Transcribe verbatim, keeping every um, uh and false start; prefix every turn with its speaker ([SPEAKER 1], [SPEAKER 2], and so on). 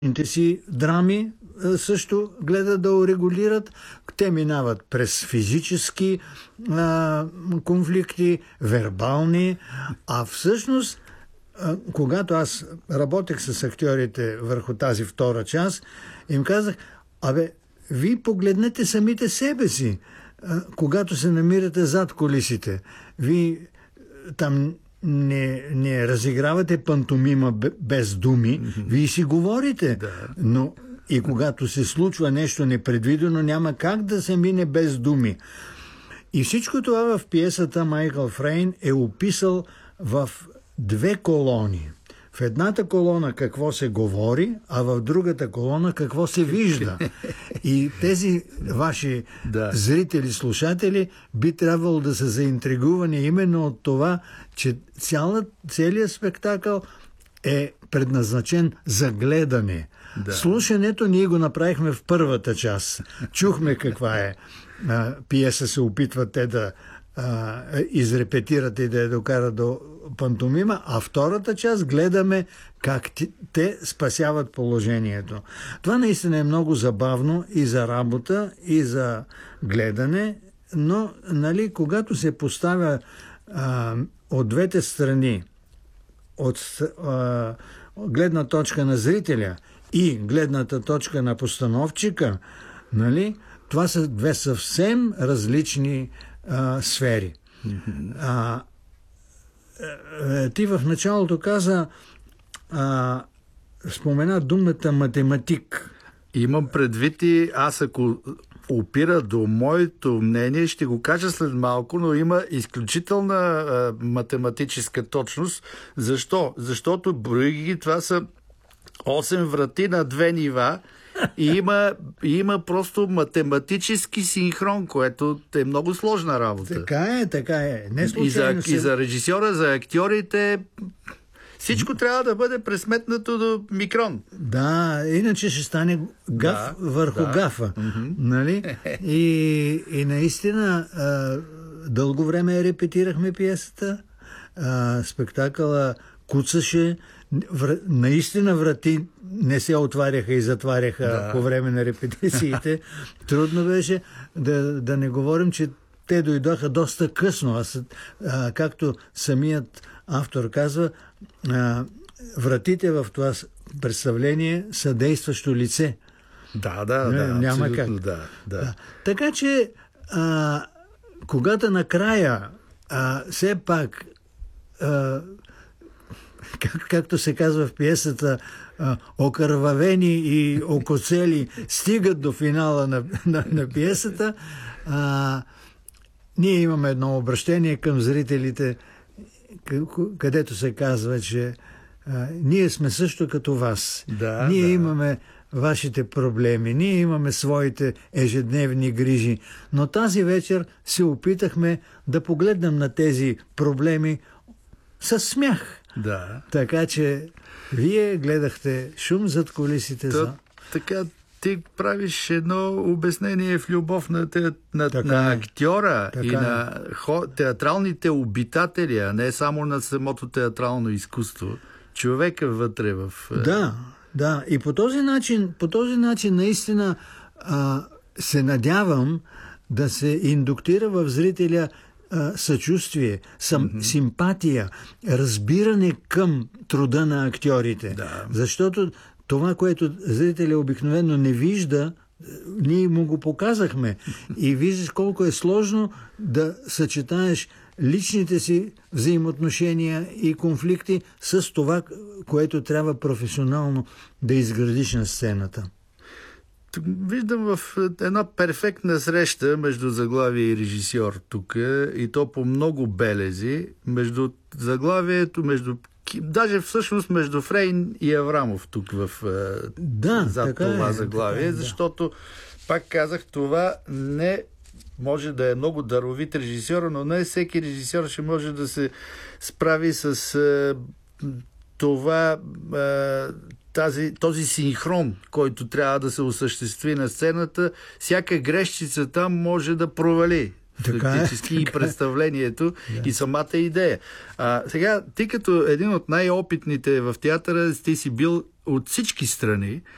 [SPEAKER 1] си драми също гледат да урегулират. Те минават през физически а, конфликти, вербални, а всъщност, а, когато аз работех с актьорите върху тази втора част, им казах, абе, вие погледнете самите себе си, а, когато се намирате зад кулисите. Вие там не, не разигравате пантомима без думи, mm-hmm. вие си говорите, да. Но и когато се случва нещо непредвидено, няма как да се мине без думи. И всичко това в пиесата Майкъл Фрейн е описал в две колони. В едната колона какво се говори, а в другата колона какво се вижда. И тези ваши да. зрители, слушатели би трябвало да са заинтригувани именно от това, че цяла, целият спектакъл е предназначен за гледане. Да. Слушането ние го направихме в първата част. Чухме каква е а, пиеса, се опитват те да а, изрепетират и да я докарат до пантомима, а втората част гледаме как те спасяват положението. Това наистина е много забавно и за работа, и за гледане, но нали, когато се поставя а, от двете страни, от а, гледна точка на зрителя и гледната точка на постановчика, нали, това са две съвсем различни а, сфери. А, ти в началото каза, а, спомена думата математик.
[SPEAKER 2] Имам предвид и аз, ако опира до моето мнение, ще го кажа след малко, но има изключителна а, математическа точност. Защо? Защото брои това са осем врати на две нива и има, има просто математически синхрон, което е много сложна работа.
[SPEAKER 1] Така е, така е. Не
[SPEAKER 2] и, за,
[SPEAKER 1] се...
[SPEAKER 2] и за режисьора, за актьорите, всичко трябва да бъде пресметнато до микрон.
[SPEAKER 1] Да, иначе ще стане гаф да, върху
[SPEAKER 2] да.
[SPEAKER 1] гафа. Mm-hmm. Нали? И, и наистина дълго време репетирахме пиесата. Спектакъла куцаше. Вр... Наистина врати не се отваряха и затваряха да. по време на репетициите. Трудно беше да, да не говорим, че те дойдоха доста късно. Аз, а, както самият автор казва, а, вратите в това представление са действащо лице.
[SPEAKER 2] Да, да, да.
[SPEAKER 1] Няма как.
[SPEAKER 2] Да, да.
[SPEAKER 1] Да. Така че, а, когато накрая а, все пак а, Как, както се казва в пиесата, окървавени и окоцели стигат до финала на, на, на пиесата, а, ние имаме едно обращение към зрителите, където се казва, че а, ние сме също като вас.
[SPEAKER 2] Да,
[SPEAKER 1] ние
[SPEAKER 2] да.
[SPEAKER 1] имаме вашите проблеми, ние имаме своите ежедневни грижи, но тази вечер се опитахме да погледнем на тези проблеми със смях.
[SPEAKER 2] Да.
[SPEAKER 1] Така че вие гледахте Шум зад кулисите.
[SPEAKER 2] То,
[SPEAKER 1] за...
[SPEAKER 2] Така ти правиш едно обяснение в любов на, те, на, на актьора
[SPEAKER 1] така
[SPEAKER 2] и на хо, театралните обитатели, а не само на самото театрално изкуство. Човека вътре в...
[SPEAKER 1] Да, да. И по този начин, по този начин наистина а, се надявам да се индуктира в зрителя съчувствие, сам, mm-hmm. симпатия, разбиране към труда на актьорите.
[SPEAKER 2] Да.
[SPEAKER 1] Защото това, което зрителя обикновено не вижда, ние му го показахме. И виждаш колко е сложно да съчетаеш личните си взаимоотношения и конфликти с това, което трябва професионално да изградиш на сцената.
[SPEAKER 2] Виждам в една перфектна среща между заглавие и режисьор тук, и то по много белези, между заглавието, между даже всъщност между Фрейн и Аврамов тук в
[SPEAKER 1] да,
[SPEAKER 2] зад това
[SPEAKER 1] е,
[SPEAKER 2] заглавие,
[SPEAKER 1] е, да. Защото
[SPEAKER 2] пак казах, това не може да е много даровит режисьор, но не всеки режисьор ще може да се справи с това Тази, този синхрон, който трябва да се осъществи на сцената, всяка грешчица там може да провали фактически и представлението, да. и самата идея. А, сега, ти като един от най-опитните в театъра, ти си бил от всички страни,